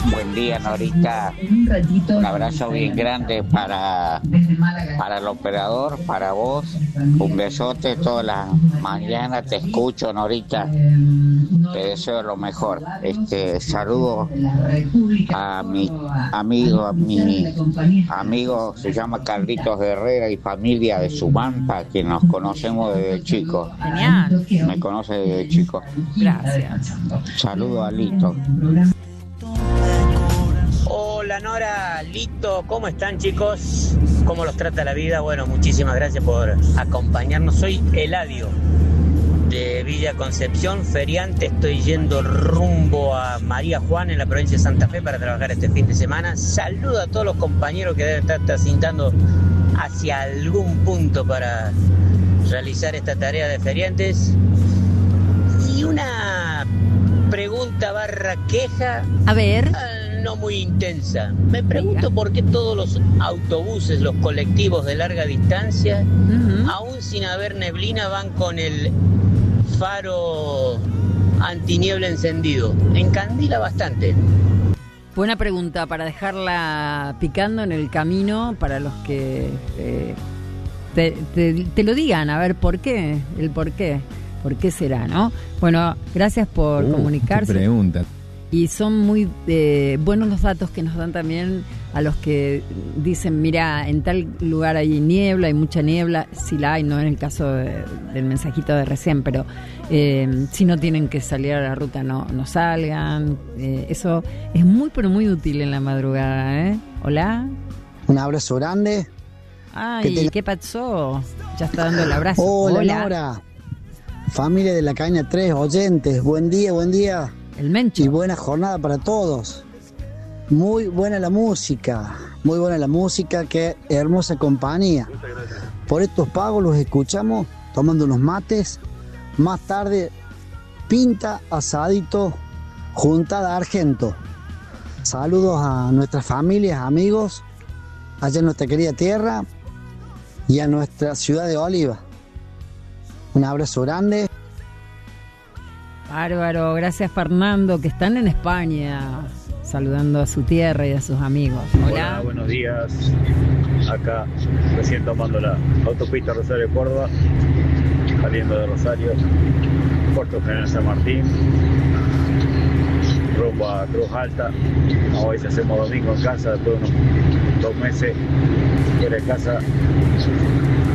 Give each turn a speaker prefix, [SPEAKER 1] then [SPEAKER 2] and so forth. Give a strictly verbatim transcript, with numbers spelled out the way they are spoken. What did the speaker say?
[SPEAKER 1] Buen día, Norita. Un abrazo bien grande para, para el operador, para vos. Un besote todas las mañanas. Te escucho, Norita. Te deseo lo mejor. Este, saludos a mi amigo, a mi amigo, se llama Carlitos Herrera y familia de Sumampa, que nos conocemos desde chicos.
[SPEAKER 2] Genial.
[SPEAKER 1] Me conoce desde chico.
[SPEAKER 2] Gracias.
[SPEAKER 1] Saludos a Lito.
[SPEAKER 3] Hola Nora, Lito, ¿cómo están chicos? ¿Cómo los trata la vida? Bueno, muchísimas gracias por acompañarnos. Soy Eladio de Villa Concepción, feriante. Estoy yendo rumbo a María Juana en la provincia de Santa Fe para trabajar este fin de semana. Saludo a todos los compañeros que deben estar transitando hacia algún punto para realizar esta tarea de feriantes. Y una pregunta barra queja.
[SPEAKER 2] A ver.
[SPEAKER 3] No muy intensa. Me pregunto por qué todos los autobuses, los colectivos de larga distancia, uh-huh. aún sin haber neblina, van con el faro antiniebla encendido. Encandila bastante.
[SPEAKER 2] Buena pregunta para dejarla picando en el camino para los que eh, te, te, te lo digan, a ver por qué, el por qué, por qué será, ¿no? Bueno, gracias por uh, comunicarse.
[SPEAKER 4] Qué pregunta.
[SPEAKER 2] Y son muy eh, buenos los datos que nos dan también a los que dicen, mira, en tal lugar hay niebla, hay mucha niebla, si la hay, no en el caso de, del mensajito de recién, pero eh, si no tienen que salir a la ruta, no, no salgan. Eh, eso es muy, pero muy útil en la madrugada, ¿eh? Hola.
[SPEAKER 5] Un abrazo grande.
[SPEAKER 2] Ay, ¿qué, te... ¿qué pasó? Ya está dando el abrazo.
[SPEAKER 5] Hola, Hola. Nora. Familia de la Caña tres, oyentes, buen día, buen día.
[SPEAKER 2] El Mencho.
[SPEAKER 5] Y buena jornada para todos. Muy buena la música, muy buena la música, qué hermosa compañía. Por estos pagos los escuchamos tomando unos mates. Más tarde, pinta, asadito, juntada Argento. Saludos a nuestras familias, amigos, allá en nuestra querida tierra y a nuestra ciudad de Oliva. Un abrazo grande.
[SPEAKER 2] Bárbaro, gracias Fernando, que están en España, saludando a su tierra y a sus amigos. Hola.
[SPEAKER 6] Hola, buenos días. Acá, recién tomando la autopista Rosario-Córdoba, saliendo de Rosario, Puerto General San Martín, rumbo a Cruz Alta. Hoy se hacemos domingo en casa, después de unos dos meses fuera de casa,